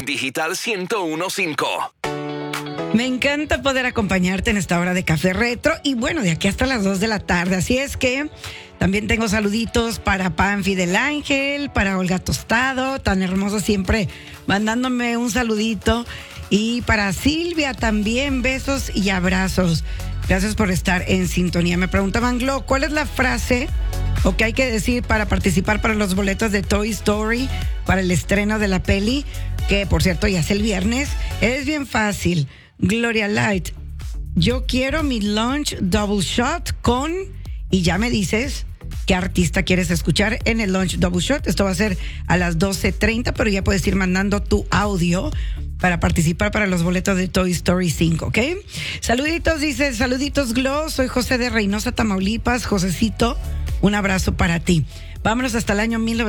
Digital 101.5. Me encanta poder acompañarte en esta hora de Café Retro y bueno, de aquí hasta las 2 de la tarde. Así es que también tengo saluditos para Panfi del Ángel, para Olga Tostado, tan hermoso siempre mandándome un saludito. Y para Silvia también, besos y abrazos. Gracias por estar en sintonía. Me preguntaban, Glo, ¿cuál es la frase o qué hay que decir para participar para los boletos de Toy Story para el estreno de la peli? Que, por cierto, ya es el viernes. Es bien fácil. Gloria Light, yo quiero mi lunch double shot con... Y ya me dices qué artista quieres escuchar en el lunch double shot. Esto va a ser a las 12:30, pero ya puedes ir mandando tu audio para participar para los boletos de Toy Story 5, ¿ok? Saluditos, dice, saluditos, Glo. Soy José de Reynosa, Tamaulipas. Josecito, un abrazo para ti. Vámonos hasta el año 1900.